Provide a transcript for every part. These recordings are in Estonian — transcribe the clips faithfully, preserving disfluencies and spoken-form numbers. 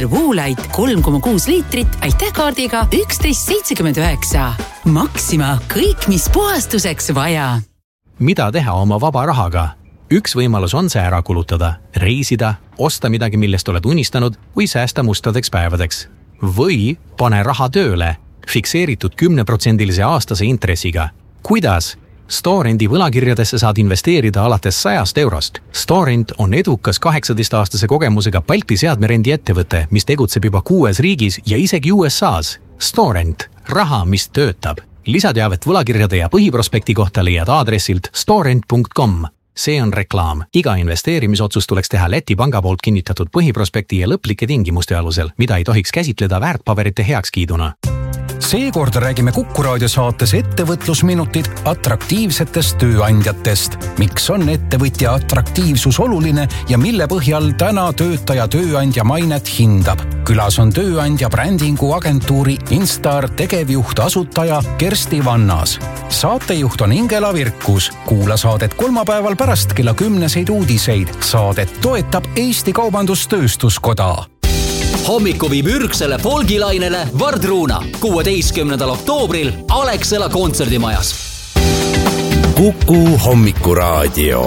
liter Woolite kolm koma kuus liitrit aitäh kaardiga üksteist seitsekümmend üheksa. Maxima, kõik mis puhastuseks vaja. Mida teha oma vaba rahaga? Üks võimalus on see ära kulutada, reisida, osta midagi, millest oled unistanud või säästa mustadeks päevadeks. Või pane raha tööle, fikseeritud kümneprotsendilise aastase intressiga. Kuidas? Storendi võlakirjadesse saad investeerida alates sajast eurost. Storend on edukas kaheksateist-aastase kogemusega Balti seadmerendi ettevõte, mis tegutseb juba kuues riigis ja isegi U S A's. Storend, raha, mis töötab. Lisateavet võlakirjade ja põhiprospekti kohta leiad aadressilt storend punkt com. See on reklaam. Iga investeerimisotsus tuleks teha Läti panga poolt kinnitatud põhiprospekti ja lõplike tingimuste alusel, mida ei tohiks käsitleda väärtpaberite heakskiiduna. Seekord räägime Kuku Raadio saates ettevõtlusminutid atraktiivsetest tööandjatest. Miks on ettevõtja atraktiivsus oluline ja mille põhjal täna töötaja tööandja mainet hindab? Külas on tööandja brändingu agentuuri Instar tegevjuht asutaja Kersti Vannas. Saatejuht on Ingela Virkus. Kuula saadet kolmapäeval pärast kella kümneseid uudiseid. Saadet toetab Eesti Kaubandus-Tööstuskoda. Hommiku viib ürgsele folgilainele Vardruuna kuueteistkümnendal oktoobril Alexela kontserdimajas. Kuku Hommikuraadio.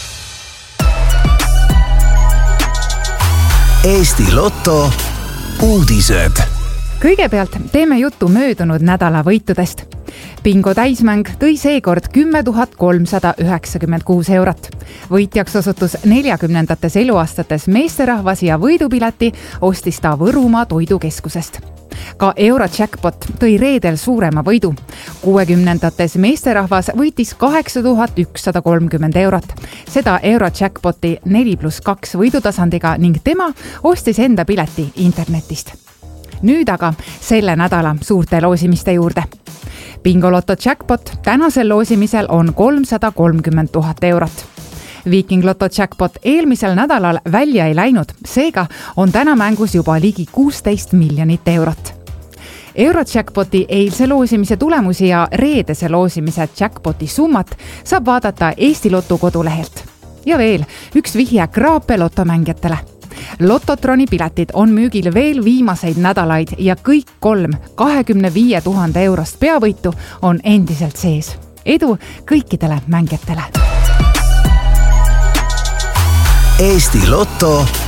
Eesti Lotto uudised. Kõigepealt teeme juttu möödunud nädala võitudest. Bingo täismäng tõi seekord kümme tuhat kolmsada üheksakümmend kuus eurot. Võitjaks osutus neljakümnendates eluaastates meesterahvas ja võidupileti ostis ta Võrumaa toidukeskusest. Ka Eurojackpot tõi reedel suurema võidu. kuuekümnendates meesterahvas võitis kaheksa tuhat ükssada kolmkümmend eurot. Seda Eurojackpoti neli pluss kaks võidutasandiga ning tema ostis enda pileti internetist. Nüüd aga selle nädala suurte loosimiste juurde. Bingo Lotto Jackpot tänasel loosimisel on kolmsada kolmkümmend tuhat eurot. Viiking Lotto Jackpot eelmisel nädalal välja ei läinud, seega on täna mängus juba ligi kuusteist miljonit eurot. Eurojackpoti eilse loosimise tulemusi ja reedese loosimise jackpoti summat saab vaadata Eesti Lotto kodulehelt. Ja veel üks vihje Kraape lotomängijatele. Lototroni piletid on müügil veel viimaseid nädalaid ja kõik kolm kahekümne viie tuhande eurost peavõitu on endiselt sees. Edu kõikidele mängijatele! Eesti Lotto